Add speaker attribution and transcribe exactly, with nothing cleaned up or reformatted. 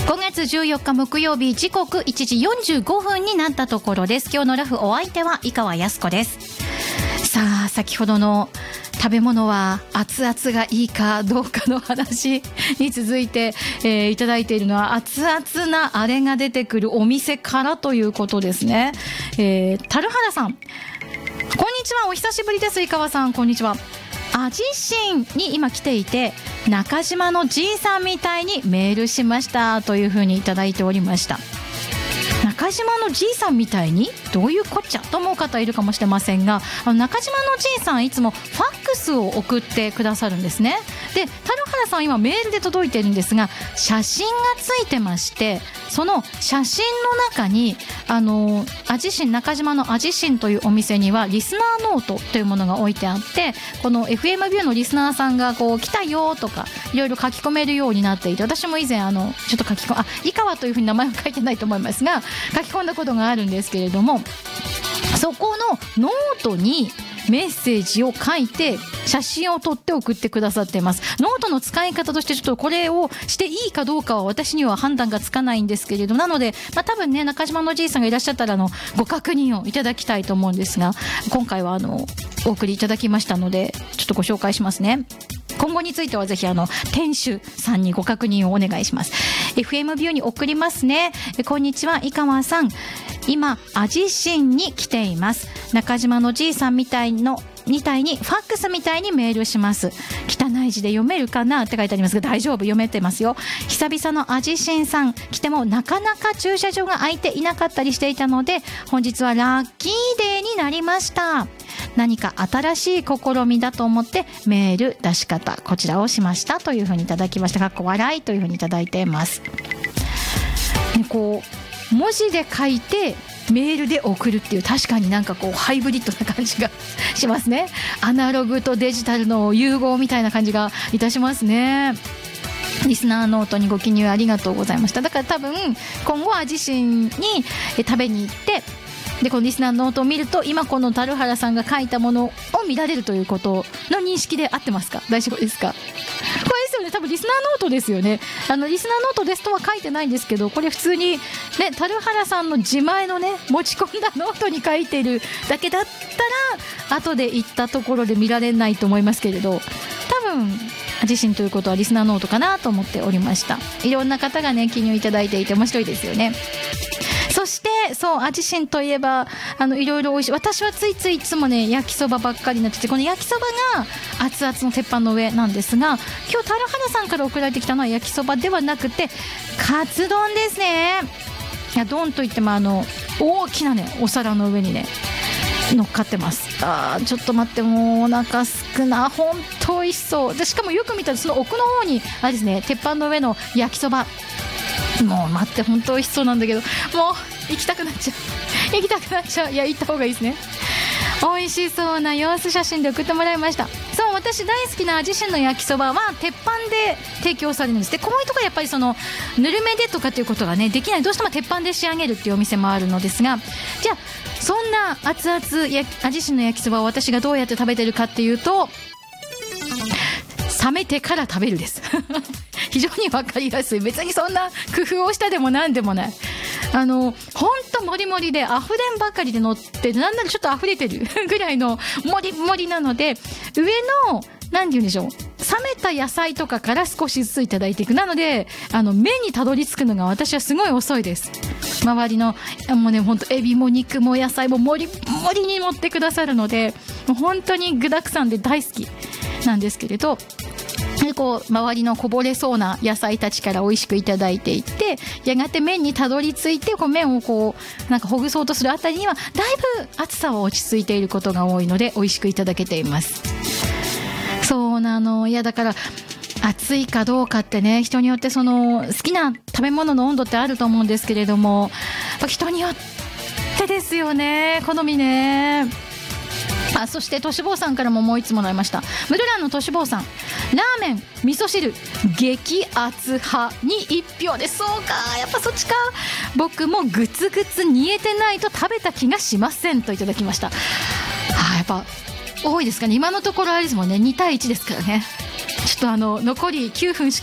Speaker 1: ごがつじゅうよっか木曜日、時刻いちじよんじゅうごふんになったところです。今日のラフお相手は井川靖子です。さあ、先ほどの食べ物は熱々がいいかどうかの話に続いて、えー、いただいているのは熱々なあれが出てくるお店からということですね。えー、樽原さん、こんにちは。お久しぶりです。井川さん、こんにちは。味心に今来ていて、中島のじいさんみたいにメールしましたというふうにいただいておりました。中島のじいさんみたいにどういうこっちゃと思う方いるかもしれませんが、あの中島のじいさんいつもファックスを送ってくださるんですね。で、樽原さん今メールで届いてるんですが、写真がついてまして、その写真の中にあの味心中島の味心というお店にはリスナーノートというものが置いてあって、この エフエム ビューのリスナーさんがこう来たよとかいろいろ書き込めるようになっていて、私も以前あのちょっと書き込あ井川というふうに名前は書いてないと思いますが書き込んだことがあるんですけれども、そこのノートにメッセージを書いて写真を撮って送ってくださっています。ノートの使い方としてちょっとこれをしていいかどうかは私には判断がつかないんですけれど、なので、まあ、多分ね中島のじいさんがいらっしゃったらあのご確認をいただきたいと思うんですが、今回はあのお送りいただきましたのでちょっとご紹介しますね。今後についてはぜひあの店主さんにご確認をお願いします。 エフエム ビューに送りますね。こんにちは井川さん、今味心に来ています。中島のじいさんみたいのみたいにファックスみたいにメールします。汚い字で読めるかなって書いてありますが大丈夫、読めてますよ。久々の味心さん来てもなかなか駐車場が空いていなかったりしていたので、本日はラッキーデーになりました。何か新しい試みだと思ってメール出し方こちらをしましたというふうにいただきました。かっこ笑いというふうにいただいています。でこう文字で書いてメールで送るっていう、確かになんかこうハイブリッドな感じがしますね。アナログとデジタルの融合みたいな感じがいたしますね。リスナーノートにご記入ありがとうございました。だから多分今後味心に食べに行って、でこのリスナーノートを見ると今この樽原さんが書いたものを見られるということの認識で合ってますか？大丈夫ですか？これですよね、多分リスナーノートですよね。あのリスナーノートですとは書いてないんですけど、これ普通にね樽原さんの自前のね持ち込んだノートに書いてるだけだったら後で行ったところで見られないと思いますけれど、多分自身ということはリスナーノートかなと思っておりました。いろんな方がね記入いただいていて面白いですよね。そしてそう味心といえばあのいろいろ美味しい、私はついついいつもね焼きそばばっかりになってて、この焼きそばが熱々の鉄板の上なんですが、今日樽原さんから送られてきたのは焼きそばではなくてカツ丼ですね。いや丼といってもあの大きなねお皿の上にね乗っかってます。あーちょっと待って、もうお腹すくな、ほんと美味しそうで、しかもよく見たらその奥の方にあれですね、鉄板の上の焼きそば、もう待って、本当美味しそうなんだけど、もう行きたくなっちゃう行きたくなっちゃう。いや行った方がいいですね。美味しそうな様子写真で送ってもらいました。そう、私大好きな味心の焼きそばは鉄板で提供されるんです。でこういうところやっぱりそのぬるめでとかっていうことがねできない、どうしても鉄板で仕上げるっていうお店もあるのですが、じゃあそんな熱々や味心の焼きそばを私がどうやって食べてるかっていうと、冷めてから食べるです非常に分かりやすい。別にそんな工夫をしたでもなんでもない。あのほんともりもりであふれんばかりで乗って、なんならちょっとあふれてるぐらいのもりもりなので、上の何て言うんでしょう、冷めた野菜とかから少しずついただいていく。なのであの麺にたどり着くのが私はすごい遅いです。周りのもうね、ほんとエビも肉も野菜ももりもりに盛ってくださるので、もう本当に具沢山で大好きなんですけれど、でこう周りのこぼれそうな野菜たちから美味しくいただいていって、やがて麺にたどり着いてこう麺をこうなんかほぐそうとするあたりにはだいぶ熱さは落ち着いていることが多いので美味しくいただけています。そうなの。いやだから暑いかどうかってね、人によってその好きな食べ物の温度ってあると思うんですけれども、人によってですよね、好みね。あ、そして都市坊さんからももう一つもらいました。ムルランの都市坊さん、ラーメン味噌汁激熱派に一票です。そうか、やっぱそっちか。僕もグツグツ煮えてないと食べた気がしませんといただきました。はあ、やっぱ多いですかね。今のところあれですもんね、にたいいちですからね。ちょっとあの残りきゅうふんしか